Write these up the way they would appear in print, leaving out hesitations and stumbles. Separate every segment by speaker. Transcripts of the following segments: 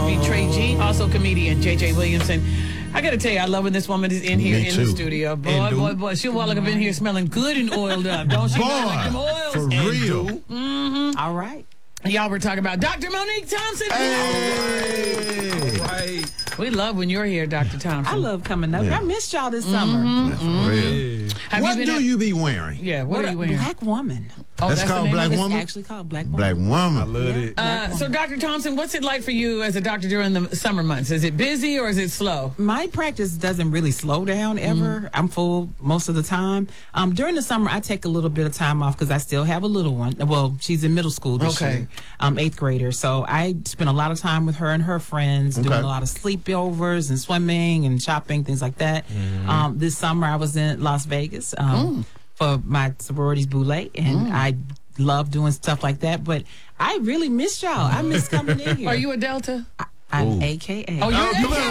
Speaker 1: Ivy, Trey G, also comedian J.J. Williamson. I got to tell you, I love when this woman is in here in the studio. Boy. She'll walk up in here smelling good and oiled up. Don't she?
Speaker 2: Boy,
Speaker 1: like them oils?
Speaker 2: for real.
Speaker 1: Mm-hmm.
Speaker 3: All right.
Speaker 1: Y'all were talking about Dr. Monique Thompson.
Speaker 2: Hey.
Speaker 4: All right.
Speaker 1: We love when you're here, Dr. Thompson.
Speaker 3: I love coming up.
Speaker 2: Yeah.
Speaker 3: I missed y'all this summer.
Speaker 2: For real. What do you be wearing?
Speaker 1: Yeah, what are you wearing?
Speaker 3: Black woman.
Speaker 1: Oh,
Speaker 2: That's
Speaker 1: the
Speaker 2: called
Speaker 1: name
Speaker 2: Black
Speaker 1: of it?
Speaker 2: Woman?
Speaker 3: It's actually called Black Woman.
Speaker 2: Black Woman.
Speaker 4: I love it.
Speaker 1: So, Dr. Thompson, what's it like for you as a doctor during the summer months? Is it busy or is it slow?
Speaker 3: My practice doesn't really slow down ever. I'm full most of the time. During the summer, I take a little bit of time off because I still have a little one. Well, she's in middle school this year, 8th grader. So I spend a lot of time with her and her friends, doing a lot of sleepovers and swimming and shopping, things like that. This summer, I was in Las Vegas for my sorority's boule, and I love doing stuff like that. But I really miss y'all. I miss coming in here.
Speaker 1: Are you a Delta?
Speaker 3: I'm AKA.
Speaker 1: Oh, you're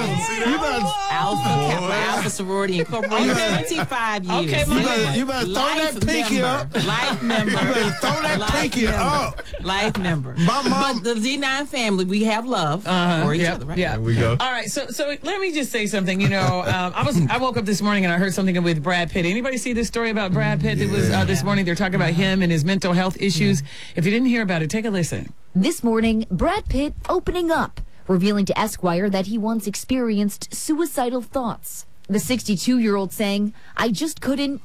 Speaker 3: Alpha Sorority Incorporated. 25 years.
Speaker 1: Okay,
Speaker 2: you better throw that pinky up.
Speaker 3: Life member.
Speaker 2: You better throw that pinky up.
Speaker 3: Life member.
Speaker 2: My mom.
Speaker 3: But the Z9 family, we have love for each other, right?
Speaker 1: Yeah.
Speaker 4: There we go.
Speaker 1: All right, so let me just say something. You know, I woke up this morning and I heard something with Brad Pitt. Anybody see this story about Brad Pitt? It was this morning. They're talking about him and his mental health issues. If you didn't hear about it, take a listen.
Speaker 5: This morning, Brad Pitt opening up, revealing to Esquire that he once experienced suicidal thoughts. The 62-year-old saying, "I just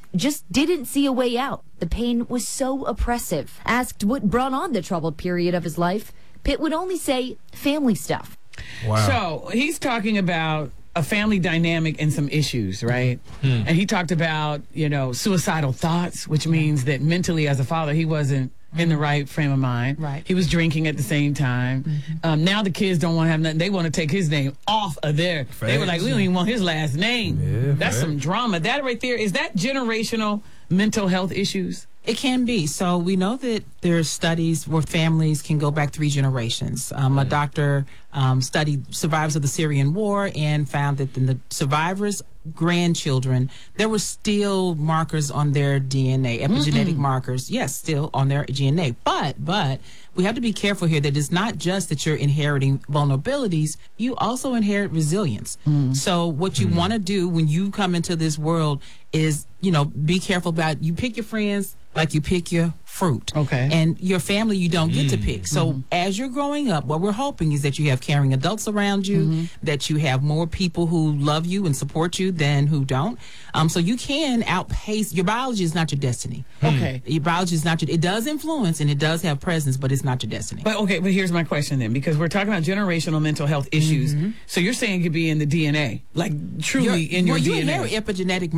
Speaker 5: didn't see a way out. The pain was so oppressive." Asked what brought on the troubled period of his life, Pitt would only say family stuff.
Speaker 4: Wow.
Speaker 1: So he's talking about a family dynamic and some issues, right? And he talked about, suicidal thoughts, which means that mentally as a father, he wasn't in the right frame of mind.
Speaker 3: Right.
Speaker 1: He was drinking at the same time. Now the kids don't want to have nothing. They want to take his name off of there. They were like, we don't even want his last name.
Speaker 4: Yeah,
Speaker 1: That's some drama. That right there, is that generational mental health issues?
Speaker 3: It can be. So we know that there's studies where families can go back 3 generations. A doctor studied survivors of the Syrian war and found that in the survivors' grandchildren, there were still markers on their DNA, epigenetic markers, yes, still on their DNA. But we have to be careful here that it's not just that you're inheriting vulnerabilities, you also inherit resilience. So what you want to do when you come into this world is, be careful about, you pick your friends like you pick your fruit.
Speaker 1: Okay.
Speaker 3: And your family you don't get to pick. So as you're growing up, what we're hoping is that you have caring adults around you, that you have more people who love you and support you than who don't. So you can outpace, your biology is not your destiny.
Speaker 1: Okay.
Speaker 3: Your biology is not your, it does influence and it does have presence, but it's not your destiny.
Speaker 1: But here's my question then, because we're talking about generational mental health issues. So you're saying it could be in the DNA, like truly in your DNA.
Speaker 3: You inherit epigenetic